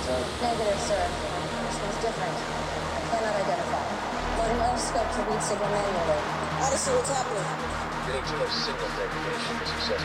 time? Negative, sir. This one's different. I cannot identify. Loading oscope to read signal manually. Odyssey, what's happening? Getting too much signal degradation for success.